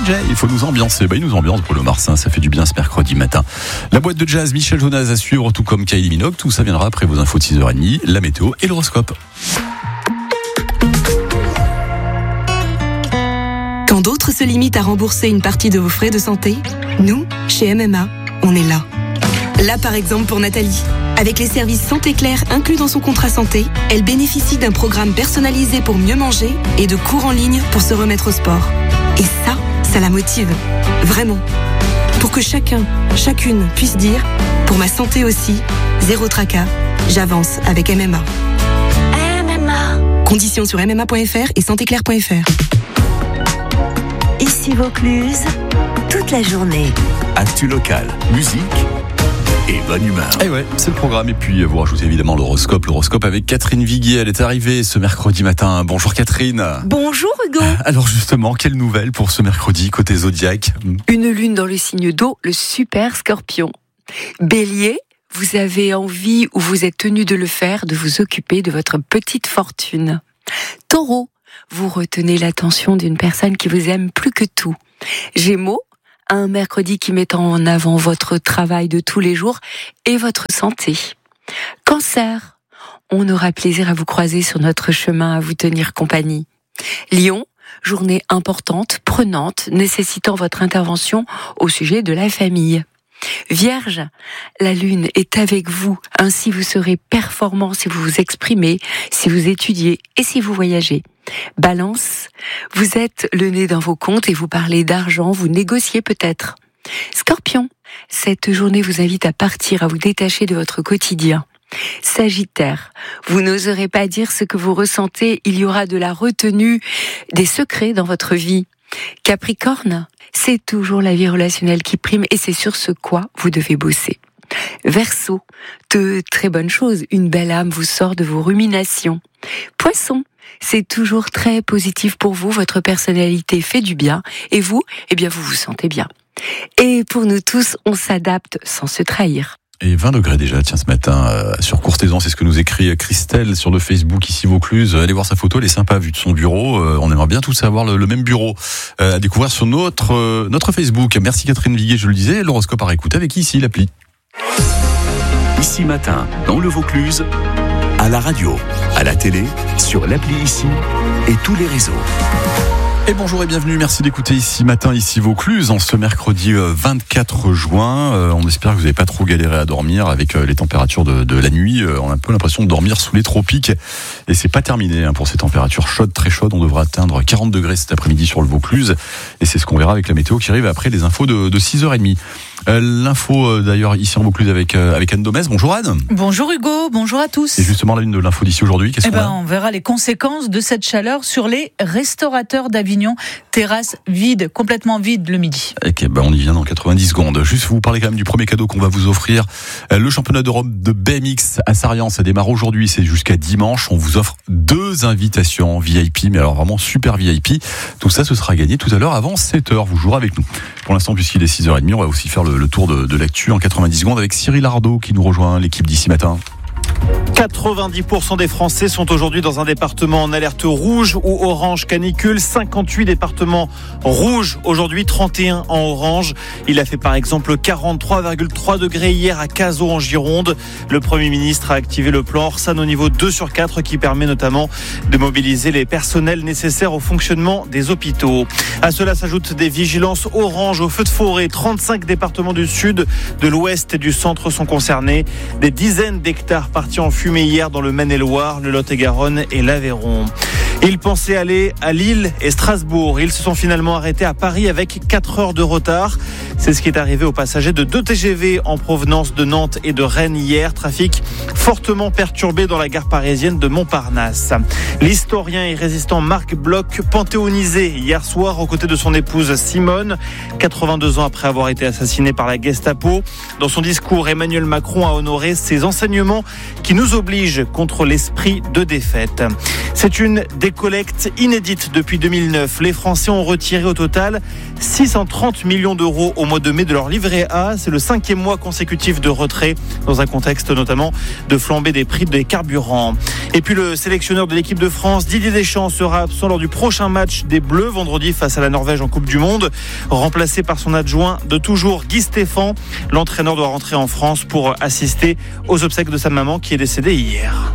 DJ, il faut nous ambiancer. Il nous ambiance, Bruno Mars, ça fait du bien ce mercredi matin. La boîte de jazz, Michel Jonas à suivre, tout comme Kylie Minogue. Tout ça viendra après vos infos de 6h30, la météo et l'horoscope. Quand d'autres se limitent à rembourser une partie de vos frais de santé, nous, chez MMA, on est là. Là, par exemple, pour Nathalie. Avec les services Santé Claire inclus dans son contrat santé, elle bénéficie d'un programme personnalisé pour mieux manger et de cours en ligne pour se remettre au sport. Et ça la motive. Vraiment. Pour que chacune puisse dire « Pour ma santé aussi, zéro tracas, j'avance avec MMA ». MMA. Conditions sur mma.fr et santéclaire.fr. Ici Vaucluse, toute la journée. Actu locale, musique et bonne humeur. Et ouais, c'est le programme. Et puis, vous rajoutez évidemment l'horoscope. L'horoscope avec Catherine Viguier. Elle est arrivée ce mercredi matin. Bonjour Catherine. Bonjour Hugo. Alors justement, quelle nouvelle pour ce mercredi côté Zodiac ? Une lune dans le signe d'eau, le super Scorpion. Bélier, vous avez envie ou vous êtes tenu de le faire, de vous occuper de votre petite fortune. Taureau, vous retenez l'attention d'une personne qui vous aime plus que tout. Gémeaux, un mercredi qui met en avant votre travail de tous les jours et votre santé. Cancer, on aura plaisir à vous croiser sur notre chemin, à vous tenir compagnie. Lion, journée importante, prenante, nécessitant votre intervention au sujet de la famille. Vierge, la lune est avec vous, ainsi vous serez performant si vous vous exprimez, si vous étudiez et si vous voyagez. Balance, vous êtes le nez dans vos comptes et vous parlez d'argent, vous négociez peut-être. Scorpion, cette journée vous invite à partir, à vous détacher de votre quotidien. Sagittaire, vous n'oserez pas dire ce que vous ressentez, il y aura de la retenue, des secrets dans votre vie. Capricorne, c'est toujours la vie relationnelle qui prime et c'est sur ce quoi vous devez bosser. Verseau, de très bonnes choses, une belle âme vous sort de vos ruminations. Poisson, c'est toujours très positif pour vous, votre personnalité fait du bien et vous, vous vous sentez bien. Et pour nous tous, on s'adapte sans se trahir. Et 20 degrés déjà, tiens, ce matin, sur Courthézon, c'est ce que nous écrit Christelle sur le Facebook ici Vaucluse. Allez voir sa photo, elle est sympa, vue de son bureau. On aimerait bien tous avoir le même bureau à découvrir sur notre Facebook. Merci Catherine Viguier, je le disais. L'horoscope à réécouter avec ici l'appli. Ici matin, dans le Vaucluse, à la radio, à la télé, sur l'appli Ici et tous les réseaux. Et bonjour et bienvenue, merci d'écouter ici matin, ici Vaucluse, en ce mercredi 24 juin. On espère que vous n'avez pas trop galéré à dormir avec les températures de la nuit. On a un peu l'impression de dormir sous les tropiques. Et c'est pas terminé pour ces températures chaudes, très chaudes. On devra atteindre 40 degrés cet après-midi sur le Vaucluse. Et c'est ce qu'on verra avec la météo qui arrive après les infos de 6h30. L'info d'ailleurs ici en Vaucluse avec Anne Domès. Bonjour Anne. Bonjour Hugo, bonjour à tous. Et justement la une de l'info d'ici aujourd'hui, qu'est-ce qu'on a ? On verra les conséquences de cette chaleur sur les restaurateurs d'Avignon. Terrasse vide, complètement vide le midi. Ok, on y vient dans 90 secondes. Juste vous parler quand même du premier cadeau qu'on va vous offrir. Le championnat d'Europe de BMX à Sarriens, ça démarre aujourd'hui, c'est jusqu'à dimanche. On vous offre 2 invitations VIP, mais alors vraiment super VIP. Tout ça, ce sera gagné tout à l'heure avant 7h. Vous jouerez avec nous. Pour l'instant, puisqu'il est 6h30, on va aussi faire le tour de l'actu en 90 secondes avec Cyril Ardo qui nous rejoint, l'équipe d'ici matin. 90% des Français sont aujourd'hui dans un département en alerte rouge ou orange canicule. 58 départements rouges aujourd'hui, 31 en orange. Il a fait par exemple 43,3 degrés hier à Cazaux en Gironde. Le Premier ministre a activé le plan Orsan au niveau 2 sur 4 qui permet notamment de mobiliser les personnels nécessaires au fonctionnement des hôpitaux. À cela s'ajoutent des vigilances orange aux feux de forêt. 35 départements du sud, de l'ouest et du centre sont concernés. Des dizaines d'hectares partis en fumée hier dans le Maine-et-Loire, le Lot-et-Garonne et l'Aveyron. Ils pensaient aller à Lille et Strasbourg. Ils se sont finalement arrêtés à Paris avec 4 heures de retard. C'est ce qui est arrivé aux passagers de 2 TGV en provenance de Nantes et de Rennes hier. Trafic fortement perturbé dans la gare parisienne de Montparnasse. L'historien et résistant Marc Bloch, panthéonisé hier soir aux côtés de son épouse Simone, 82 ans après avoir été assassiné par la Gestapo. Dans son discours, Emmanuel Macron a honoré ses enseignements qui nous obligent contre l'esprit de défaite. C'est une des collectes inédites depuis 2009. Les Français ont retiré au total 630 millions d'euros au mois de mai de leur livret A. C'est le 5e mois consécutif de retrait, dans un contexte notamment de flambée des prix des carburants. Et puis le sélectionneur de l'équipe de France, Didier Deschamps, sera absent lors du prochain match des Bleus, vendredi face à la Norvège en Coupe du Monde. Remplacé par son adjoint de toujours, Guy Stéphane, l'entraîneur doit rentrer en France pour assister aux obsèques de sa maman qui est décédée hier.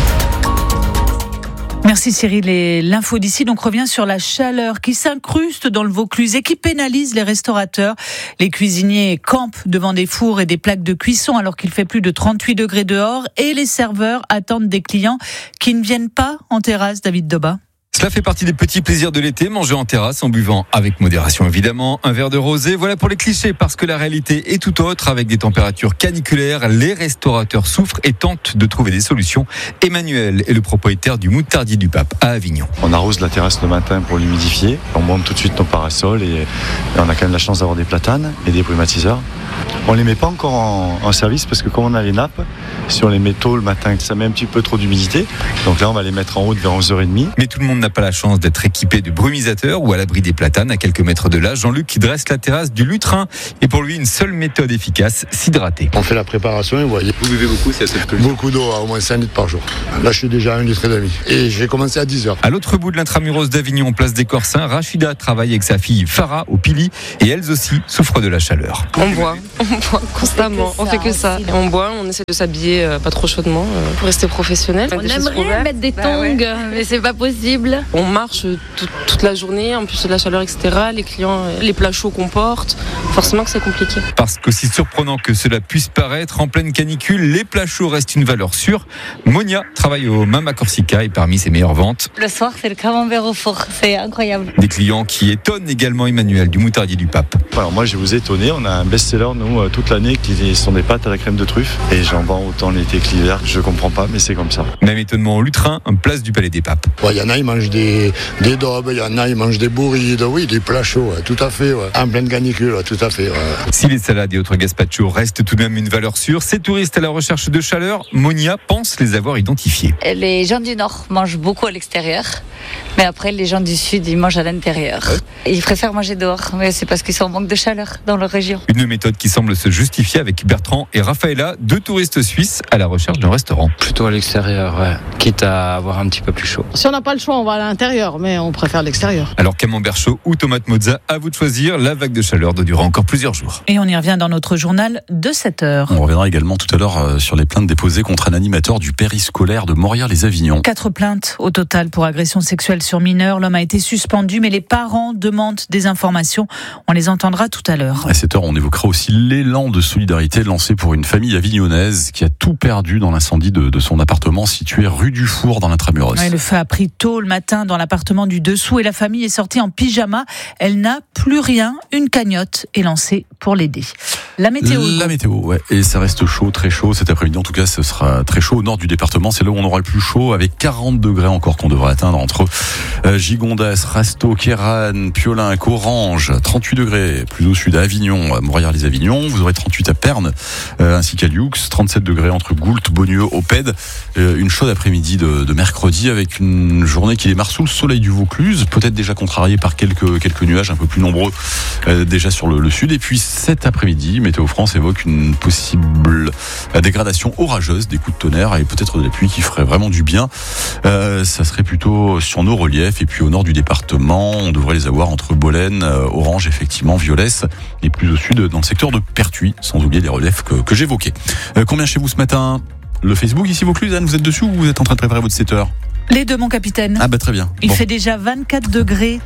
Merci Cyril. Et l'info d'ici donc revient sur la chaleur qui s'incruste dans le Vaucluse et qui pénalise les restaurateurs. Les cuisiniers campent devant des fours et des plaques de cuisson alors qu'il fait plus de 38 degrés dehors et les serveurs attendent des clients qui ne viennent pas en terrasse. David Doba. Cela fait partie des petits plaisirs de l'été, manger en terrasse en buvant avec modération évidemment, un verre de rosé. Voilà pour les clichés parce que la réalité est tout autre avec des températures caniculaires. Les restaurateurs souffrent et tentent de trouver des solutions. Emmanuel est le propriétaire du Moutardier du Pape à Avignon. On arrose la terrasse le matin pour l'humidifier. On monte tout de suite nos parasols et on a quand même la chance d'avoir des platanes et des brumatiseurs. On les met pas encore en service parce que comme on a les nappes, si on les met tôt le matin, ça met un petit peu trop d'humidité. Donc là, on va les mettre en route vers 11h30. Mais tout le monde n'a pas la chance d'être équipé de brumisateurs ou à l'abri des platanes à quelques mètres de là. Jean-Luc qui dresse la terrasse du lutrin et pour lui une seule méthode efficace, s'hydrater. On fait la préparation et vous voyez. Vous buvez beaucoup, c'est cette plus. Beaucoup d'eau, au moins 5 litres par jour. Là, je suis déjà à 1,5 litre. Et j'ai commencé à 10h. À l'autre bout de l'intramuros d'Avignon, place des Corsins, Rachida travaille avec sa fille Farah au Pili et elles aussi souffrent de la chaleur. On boit constamment, on fait que ça. Et on boit, on essaie de s'habiller pas trop chaudement pour rester professionnel. On aimerait mettre des tongs, mais c'est pas possible. On marche toute la journée, en plus de la chaleur, etc. Les clients, les plats chauds qu'on porte, forcément que c'est compliqué. Parce qu'aussi surprenant que cela puisse paraître, en pleine canicule, les plats chauds restent une valeur sûre. Monia travaille au Mama Corsica et parmi ses meilleures ventes. Le soir, c'est le camembert au four, c'est incroyable. Des clients qui étonnent également Emmanuel du Moutardier du Pape. Alors moi, je vais vous étonner, on a un best-seller, nous, toute l'année, qui sont des pâtes à la crème de truffe. Et j'en vends autant l'été que l'hiver. Je comprends pas, mais c'est comme ça. Même étonnement au lutrin, en place du Palais des Papes. Il y en a, ils mangent des daubes, il y en a, ils mangent des bourrides, oui, des plats chauds, tout à fait, ouais. En pleine canicule, tout à fait. Ouais. Si les salades et autres gazpacho restent tout de même une valeur sûre, ces touristes à la recherche de chaleur, Monia pense les avoir identifiés. Les gens du Nord mangent beaucoup à l'extérieur, mais après, les gens du Sud, ils mangent à l'intérieur. Ils préfèrent manger dehors, mais c'est parce qu'ils sont en manque de chaleur dans leur région. Une méthode qui semble se justifier avec Bertrand et Raphaëla, 2 touristes suisses à la recherche d'un restaurant. Plutôt à l'extérieur, ouais. Quitte à avoir un petit peu plus chaud. Si on n'a pas le choix, on va à l'intérieur, mais on préfère l'extérieur. Alors camembert chaud ou tomate mozza, à vous de choisir. La vague de chaleur doit durer encore plusieurs jours. Et on y revient dans notre journal de 7h. On reviendra également tout à l'heure sur les plaintes déposées contre un animateur du périscolaire de Morières-les-Avignon. 4 plaintes au total pour agression sexuelle sur mineurs. L'homme a été suspendu, mais les parents demandent des informations. On les entendra tout à l'heure. À 7h, on évoquera aussi l'élan de solidarité lancé pour une famille avignonnaise qui a tout perdu dans l'incendie de son appartement situé rue du Four dans l'intramuros. Ouais, le feu a pris tôt le matin dans l'appartement du dessous et la famille est sortie en pyjama. Elle n'a plus rien. Une cagnotte est lancée pour l'aider. La météo. La météo, ouais. Et ça reste chaud, très chaud. Cet après-midi, en tout cas, ce sera très chaud au nord du département. C'est là où on aura le plus chaud, avec 40 degrés encore qu'on devrait atteindre entre Gigondas, Rasto, Kéran, Piolinc, Orange. 38 degrés plus au sud à Avignon, à Morières-les-Avignon. Vous aurez 38 à Pernes, ainsi qu'à Lioux. 37 degrés entre Goult, Beaunieu, Opède. Une chaude après-midi de mercredi avec une journée qui démarre sous le soleil du Vaucluse, peut-être déjà contrariée par quelques nuages un peu plus nombreux déjà sur le sud. Et puis cet après-midi, Météo France évoque une possible dégradation orageuse, des coups de tonnerre et peut-être de la pluie qui ferait vraiment du bien. Ça serait plutôt sur nos reliefs et puis au nord du département, on devrait les avoir entre Bolène, Orange, effectivement, Violès et plus au sud dans le secteur de Pertuis, sans oublier les reliefs que j'évoquais. Combien chez vous ce matin ? Le Facebook ici Vaucluse, Anne, vous êtes dessus ou vous êtes en train de préparer votre 7h ? Les deux, mon capitaine. Ah bah très bien. Il fait déjà 24 degrés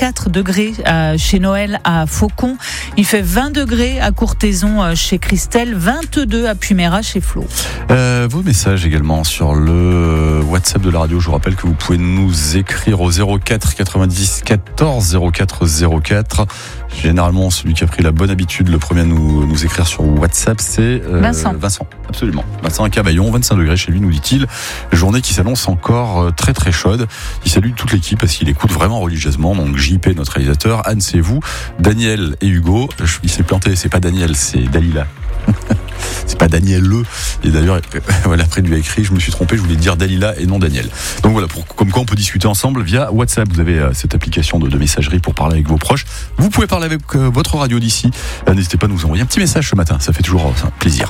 chez Noël à Faucon. Il fait 20 degrés à Courthézon chez Christelle, 22 à Puméra chez Flo. Vos messages également sur le WhatsApp de la radio. Je vous rappelle que vous pouvez nous écrire au 04 90 14 04 04. Généralement, celui qui a pris la bonne habitude, le premier à nous écrire sur WhatsApp, c'est Vincent. Absolument. Vincent à Cavaillon, 25 degrés chez lui, nous dit-il. Journée qui s'annonce encore très très chaude. Il salue toute l'équipe parce qu'il écoute vraiment religieusement. Donc JP, notre réalisateur, Anne, c'est vous, Daniel et Hugo. Il s'est planté, c'est pas Daniel, c'est Dalila. C'est pas Daniel Le. Et d'ailleurs, voilà, après lui a écrit, je me suis trompé, je voulais dire Dalila et non Daniel. Donc voilà, comme quoi on peut discuter ensemble via WhatsApp. Vous avez cette application de messagerie pour parler avec vos proches. Vous pouvez parler avec votre radio d'ici. N'hésitez pas à nous envoyer un petit message ce matin. Ça fait toujours plaisir.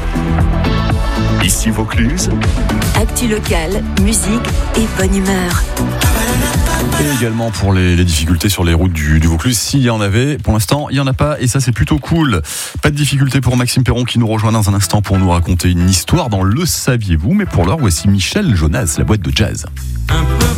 Ici Vaucluse. Actu locale, musique et bonne humeur. Et également pour les difficultés sur les routes du Vaucluse, s'il y en avait, pour l'instant il n'y en a pas et ça c'est plutôt cool. Pas de difficulté pour Maxime Perron qui nous rejoint dans un instant pour nous raconter une histoire dans Le Saviez-vous, mais pour l'heure voici Michel Jonas, la boîte de jazz.